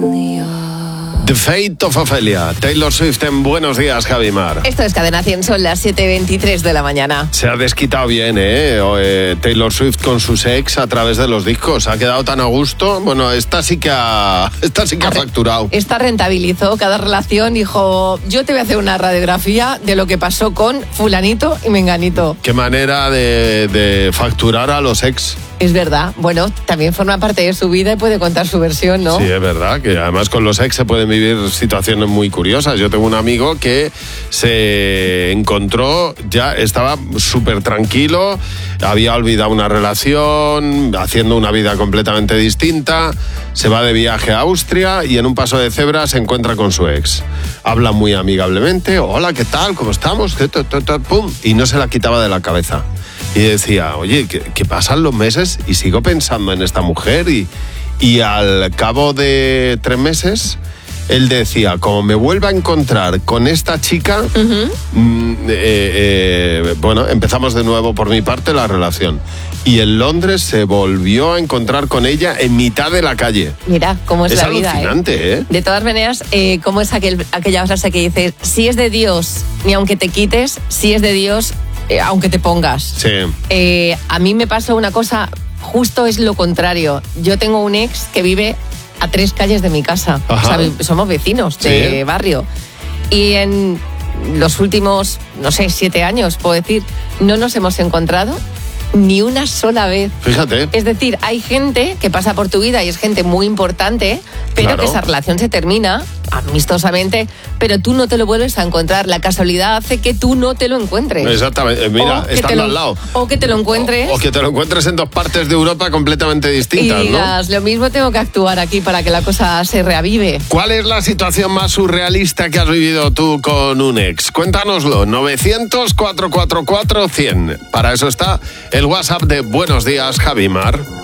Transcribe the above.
The Fate of Ophelia, Taylor Swift en Buenos Días, Javimar. Esto es Cadena 100, son las 7:23 de la mañana. Se ha desquitado bien, Taylor Swift con sus ex a través de los discos. Ha quedado tan a gusto. Bueno, esta sí que ha facturado. Esta rentabilizó cada relación. Dijo, yo te voy a hacer una radiografía de lo que pasó con fulanito y menganito. Qué manera de facturar a los ex. Es verdad. Bueno, también forma parte de su vida y puede contar su versión, ¿no? Sí, es verdad, que además con los ex se pueden vivir situaciones muy curiosas. Yo tengo un amigo que se encontró, ya estaba súper tranquilo, había olvidado una relación, haciendo una vida completamente distinta, se va de viaje a Austria y en un paso de cebra se encuentra con su ex. Habla muy amigablemente, hola, ¿qué tal? ¿Cómo estamos? Pum, y no se la quitaba de la cabeza. Y decía, oye, que pasan los meses y sigo pensando en esta mujer y al cabo de 3 meses, él decía, como me vuelva a encontrar con esta chica, bueno, empezamos de nuevo por mi parte la relación. Y en Londres se volvió a encontrar con ella en mitad de la calle. Mira, cómo es la vida. Es alucinante, ¿eh? De todas maneras, cómo es aquella frase que dice, si es de Dios, ni aunque te quites, si es de Dios, aunque te pongas. Sí. A mí me pasó una cosa, justo es lo contrario. Yo tengo un ex que vive a 3 calles de mi casa. Ajá. O sea, somos vecinos de barrio. Y en los últimos, 7 años, puedo decir, no nos hemos encontrado ni una sola vez. Fíjate. Es decir, hay gente que pasa por tu vida y es gente muy importante, pero claro, que esa relación se termina amistosamente, pero tú no te lo vuelves a encontrar. La casualidad hace que tú no te lo encuentres. Exactamente. Mira, estando al lado. O que te lo encuentres. O que te lo encuentres en 2 partes de Europa completamente distintas, y digas, ¿no? Lo mismo tengo que actuar aquí para que la cosa se reavive. ¿Cuál es la situación más surrealista que has vivido tú con un ex? Cuéntanoslo. 900-444-100. Para eso está el WhatsApp de Buenos Días, Javimar.